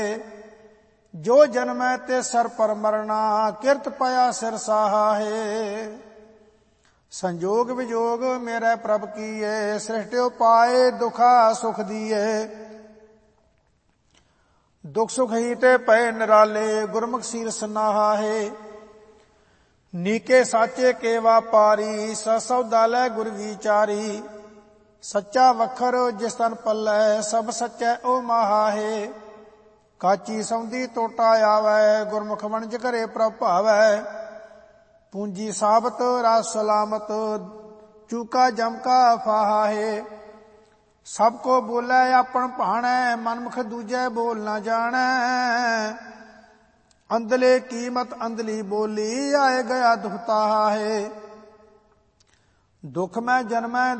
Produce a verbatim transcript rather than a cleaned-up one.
जो जन्मै ते सर पर मरना, किरत पाया सिर साहा है। संजोग विजोग मेरे प्रभ कीए, सृष्टियो पाए दुखा सुख दिए। दुख सुख ही ते पए निराले, गुरमुख सीर सनाहा है। नीके साचे के वापारी, सौदा लै गुर विचारी। सच्चा वखर जिस तन पल्लै, सब सच्चै ओ माहा है। काची सौंदी टोटा आवै, गुरमुख वणज घरे प्रभ भावै। पूंजी साबत राज सलामत, चूका जम का फाहा है। सब को बोलै आपन भाणै, मनमुख दूजै बोल न जाणै। अंधले कीमत अंधली बोली, आए गया दुख ताहा है। दुख मैं जन्मै